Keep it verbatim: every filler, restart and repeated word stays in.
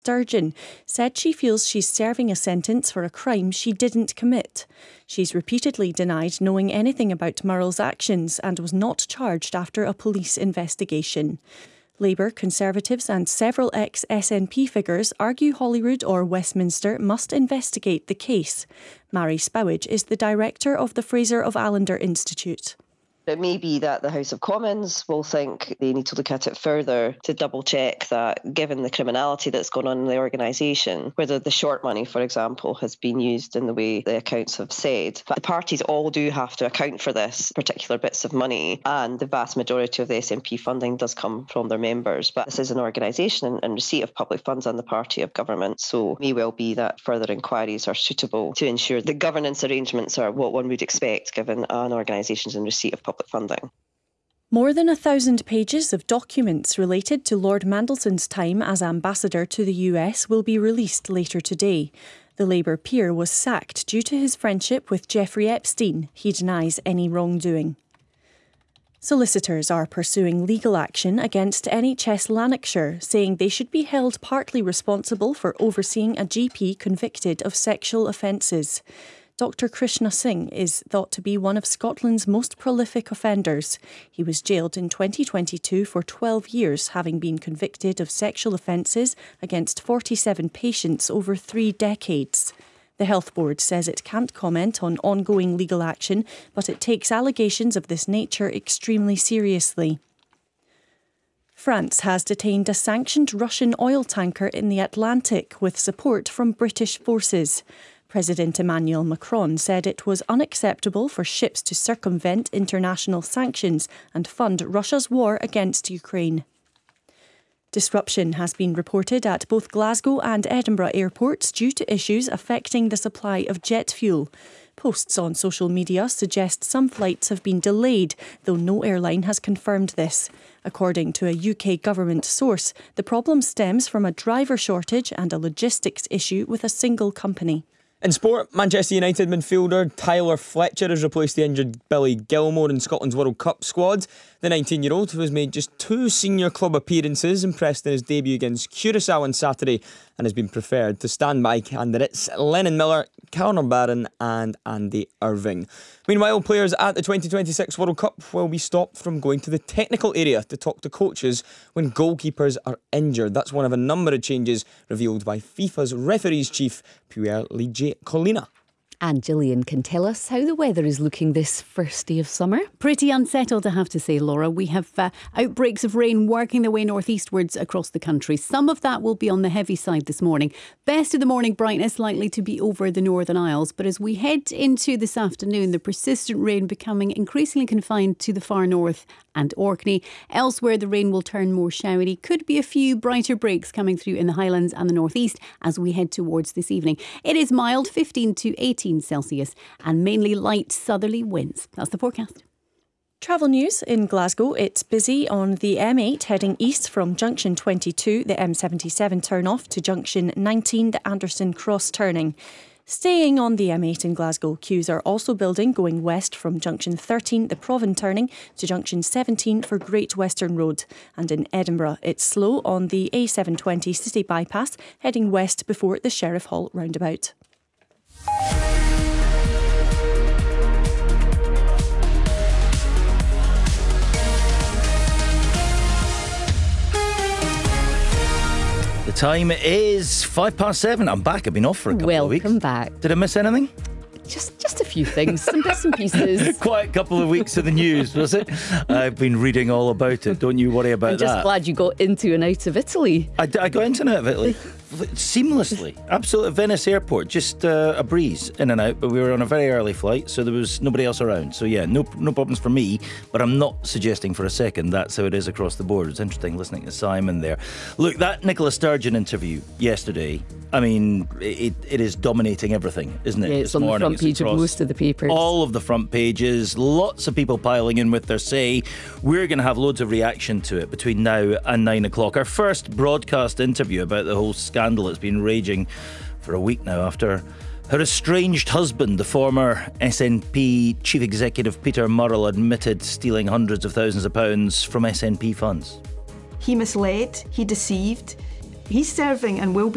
Sturgeon said she feels she's serving a sentence for a crime she didn't commit. She's repeatedly denied knowing anything about Murrell's actions and was not charged after a police investigation. Labour, Conservatives and several ex-S N P figures argue Holyrood or Westminster must investigate the case. Mary Spowage is the director of the Fraser of Allender Institute. It may be that the House of Commons will think they need to look at it further to double check that, given the criminality that's gone on in the organisation, whether the short money, for example, has been used in the way the accounts have said. But the parties all do have to account for this particular bits of money, and the vast majority of the S N P funding does come from their members. But this is an organisation in receipt of public funds and the party of government, so it may well be that further inquiries are suitable to ensure the governance arrangements are what one would expect given an organisation's in receipt of public funding. More than a thousand pages of documents related to Lord Mandelson's time as ambassador to the U S will be released later today. The Labour peer was sacked due to his friendship with Jeffrey Epstein. He denies any wrongdoing. Solicitors are pursuing legal action against N H S Lanarkshire, saying they should be held partly responsible for overseeing a G P convicted of sexual offences. Doctor Krishna Singh is thought to be one of Scotland's most prolific offenders. He was jailed in twenty twenty-two for twelve years, having been convicted of sexual offences against forty-seven patients over three decades. The Health Board says it can't comment on ongoing legal action, but it takes allegations of this nature extremely seriously. France has detained a sanctioned Russian oil tanker in the Atlantic with support from British forces. President Emmanuel Macron said it was unacceptable for ships to circumvent international sanctions and fund Russia's war against Ukraine. Disruption has been reported at both Glasgow and Edinburgh airports due to issues affecting the supply of jet fuel. Posts on social media suggest some flights have been delayed, though no airline has confirmed this. According to a U K government source, the problem stems from a driver shortage and a logistics issue with a single company. In sport, Manchester United midfielder Tyler Fletcher has replaced the injured Billy Gilmour in Scotland's World Cup squad. The nineteen-year-old, who has made just two senior club appearances, impressed in his debut against Curaçao on Saturday and has been preferred to standby candidates Lennon Miller, Connor Barron and Andy Irving. Meanwhile, players at the twenty twenty-six World Cup will be stopped from going to the technical area to talk to coaches when goalkeepers are injured. That's one of a number of changes revealed by FIFA's referees chief, Pierluigi Collina. And Gillian can tell us how the weather is looking this first day of summer. Pretty unsettled, I have to say, Laura. We have uh, outbreaks of rain working their way northeastwards across the country. Some of that will be on the heavy side this morning. Best of the morning brightness likely to be over the Northern Isles. But as we head into this afternoon, the persistent rain becoming increasingly confined to the far north and Orkney. Elsewhere, the rain will turn more showery. Could be a few brighter breaks coming through in the Highlands and the northeast as we head towards this evening. It is mild, fifteen to eighteen Celsius, and mainly light southerly winds. That's the forecast. Travel news in Glasgow. It's busy on the M eight heading east from junction twenty-two, the M seventy-seven turn off, to junction nineteen, the Anderson Cross turning. Staying on the M eight in Glasgow, queues are also building going west from junction thirteen, the Provan turning, to junction seventeen for Great Western Road. And in Edinburgh, it's slow on the A seven twenty city bypass heading west before the Sheriff Hall roundabout. The time is five past seven. I'm back. I've been off for a couple Welcome of weeks. Welcome back. Did I miss anything? Just just a few things, some bits and pieces. Quite a couple of weeks of the news, was it? I've been reading all about it. Don't you worry about I'm just that. glad you got into and out of Italy. I, I got into and out of Italy seamlessly. Absolutely. Venice airport, just uh, a breeze in and out, but we were on a very early flight, so there was nobody else around. So yeah, no no problems for me, but I'm not suggesting for a second that's how it is across the board. It's interesting listening to Simon there. Look, that Nicola Sturgeon interview yesterday, I mean, it it is dominating everything, isn't it? Yeah, it's this on morning. the front It's page of across most of the papers. all of the front pages, lots of people piling in with their say. We're going to have loads of reaction to it between now and nine o'clock. Our first broadcast interview about the whole scandal that's been raging for a week now after her estranged husband, the former S N P chief executive Peter Murrell, admitted stealing hundreds of thousands of pounds from S N P funds. He misled, he deceived. He's serving and will be